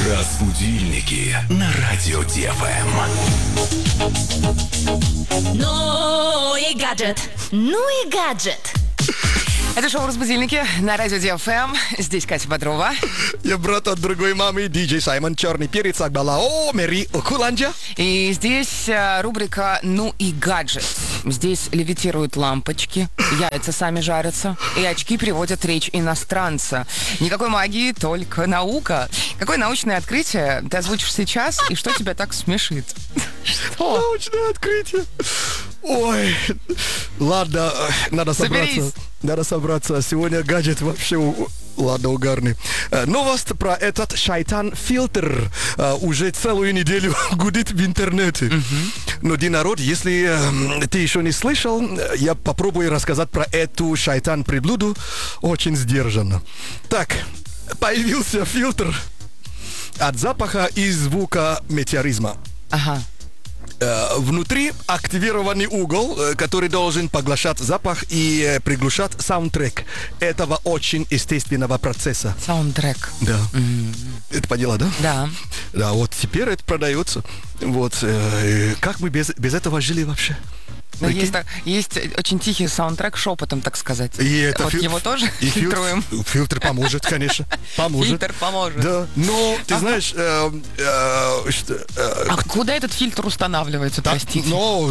Разбудильники на радио ДФМ. Ну и гаджет. Ну и гаджет. Это шоу «Разбудильники» на радио ДФМ. Здесь Катя Бодрова. Я брат от другой мамы, диджей Саймон Черный Перец Акбалао, Мери Окуланджа. И здесь рубрика «Ну и гаджет». Здесь левитируют лампочки, яйца сами жарятся, и очки переводят речь иностранца. Никакой магии, только наука. Какое научное открытие ты озвучишь сейчас, и что тебя так смешит? Что? Научное открытие. Ой, ладно, надо собраться. Надо собраться. Сегодня гаджет вообще... Ладно, угарный. Новость про этот шайтан-фильтр уже целую неделю гудит в интернете. Но, народ, если ты еще не слышал, я попробую рассказать про эту шайтан-приблуду очень сдержанно. Так, появился фильтр от запаха и звука метеоризма. Ага. Внутри активированный угол, который должен поглощать запах и приглушать саундтрек этого очень естественного процесса. Саундтрек. Да. Это по делу, да? Да. Да, вот теперь это продается. Вот. Как мы без этого жили вообще? Но есть очень тихий саундтрек шепотом, так сказать. И это вот его тоже и фильтруем. Фильтр поможет, конечно. Поможет. Фильтр поможет. Да, но ты знаешь... А куда этот фильтр устанавливается, простите? Ну,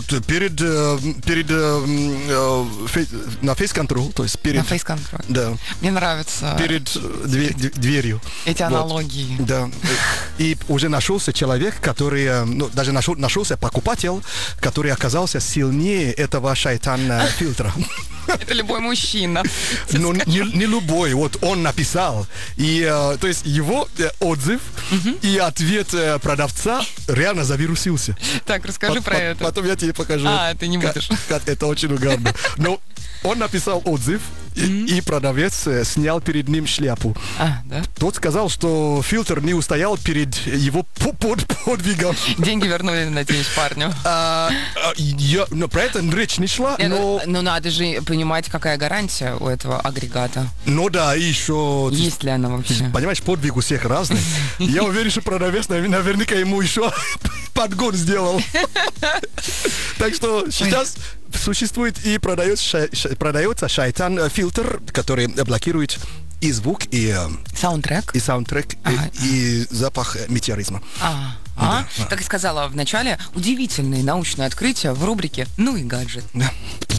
на фейс-контрол, то есть перед... На фейс-контроль. Да. Мне нравится... Перед дверью. Эти аналогии. Да. И уже нашелся человек, который... Ну, даже нашелся покупатель, который оказался сильнее этого шайтана-фильтра. Это любой мужчина. Ну, не любой. Вот он написал. И, то есть, его отзыв и ответ продавца реально завирусился. Так, расскажи про это. Потом я тебе покажу. Ты не будешь. Это очень угарно. Но он написал отзыв, и продавец снял перед ним шляпу. Да? Тот сказал, что фильтр не устоял перед его подвигом. Деньги вернули, надеюсь, парню. Но про это речь не шла, но... Ну, надо же понимать, какая гарантия у этого агрегата. Ну да, и еще... Есть ли она вообще? Понимаешь, подвиг у всех разный. Я уверен, что продавец наверняка ему еще подгон сделал. Так что сейчас существует и продается шайтан-фильтр, который блокирует и звук, и саундтрек, и запах метеоризма. Как и сказала в начале, удивительные научные открытия в рубрике «Ну и гаджет».